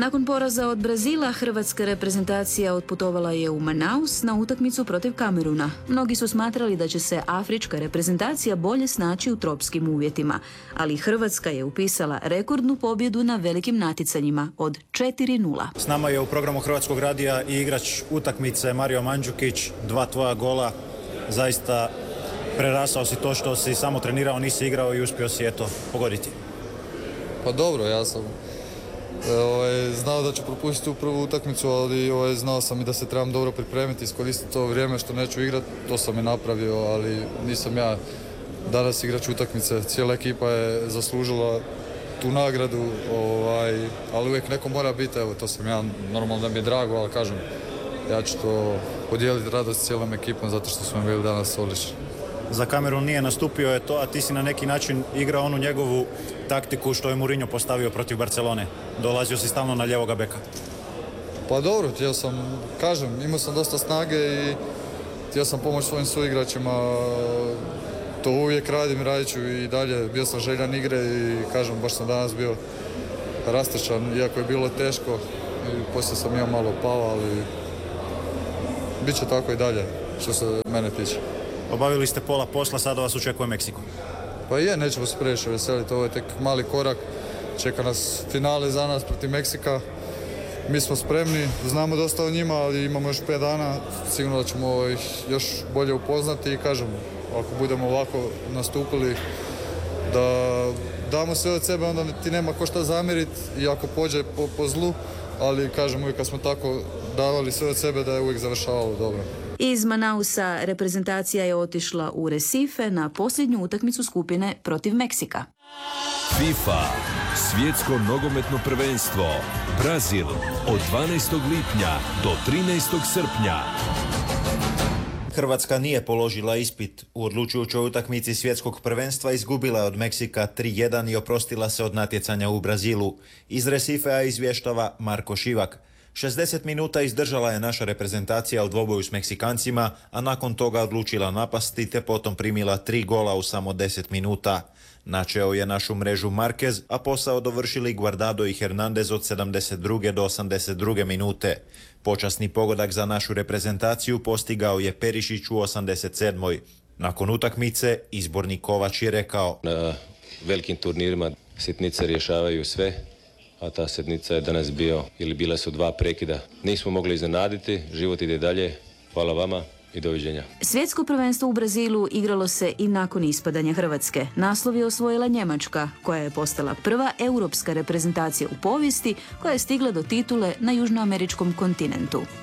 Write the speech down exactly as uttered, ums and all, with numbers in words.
Nakon poraza od Brazila, hrvatska reprezentacija otputovala je u Manaus na utakmicu protiv Kameruna. Mnogi su smatrali da će se afrička reprezentacija bolje snaći u tropskim uvjetima, ali Hrvatska je upisala rekordnu pobjedu na velikim natjecanjima od četiri nula. S nama je u programu Hrvatskog radija i igrač utakmice Mario Mandžukić, dva tvoja gola. Zaista prerasao si to što si samo trenirao, nisi igrao i uspio si eto pogoditi. Pa dobro, ja sam ovaj, znao da ću propustiti u prvu utakmicu, ali ovaj, znao sam i da se trebam dobro pripremiti, iskoristiti to vrijeme što neću igrati, to sam i napravio, ali nisam ja danas igrač utakmice. Cijela ekipa je zaslužila tu nagradu, ovaj, ali uvijek neko mora biti, evo to sam ja, normalno da mi je drago, ali kažem, ja ću to podijeliti radost cijelom ekipom zato što smo bili danas odlični. Za Kamerun nije nastupio je to, a ti si na neki način igrao onu njegovu taktiku što je Mourinho postavio protiv Barcelone. Dolazio si stalno na ljevoga beka. Pa dobro, htio sam, kažem, imao sam dosta snage i htio sam pomoći svojim suigračima. To uvijek radim, radit ću i dalje. Bio sam željan igre i kažem, baš sam danas bio rastrčan, iako je bilo teško. I poslije sam ja malo pao, ali bit će tako i dalje što se mene tiče. Obavili ste pola posla, sada vas očekuje Meksiko. Pa je, nećemo se previše veseliti, ovo je tek mali korak. Čeka nas finale za nas protiv Meksika. Mi smo spremni, znamo dosta o njima, ali imamo još pet dana. Sigurno da ćemo ih još bolje upoznati i kažem, ako budemo ovako nastupili, da damo sve od sebe, onda ti nema ko šta zamjeriti i ako pođe po, po zlu, ali kažem uvijek kad smo tako davali sve od sebe da je uvijek završavalo dobro. Iz Manausa reprezentacija je otišla u Recife na posljednju utakmicu skupine protiv Meksika. FIFA, svjetsko nogometno prvenstvo, Brazil, od dvanaestog lipnja do trinaestog srpnja. Hrvatska nije položila ispit. U odlučujućoj utakmici svjetskog prvenstva izgubila je od Meksika tri jedan i oprostila se od natjecanja u Brazilu. Iz Recifea izvještava Marko Šivak. šezdeset minuta izdržala je naša reprezentacija u dvoboju s Meksikancima, a nakon toga odlučila napasti te potom primila tri gola u samo deset minuta. Načeo je našu mrežu Marquez, a posao dovršili Guardado i Hernandez od sedamdeset druge do osamdeset druge minute. Počasni pogodak za našu reprezentaciju postigao je Perišić u osamdeset sedmoj Nakon utakmice, izborni Kovač je rekao: Na velikim turnirima sitnice rješavaju sve, a ta sitnica je danas bio, ili bile su dva prekida. Nismo mogli iznenaditi, život ide dalje. Hvala vama i doviđenja. Svjetsko prvenstvo u Brazilu igralo se i nakon ispadanja Hrvatske. Naslov je osvojila Njemačka, koja je postala prva europska reprezentacija u povijesti koja je stigla do titule na južnoameričkom kontinentu.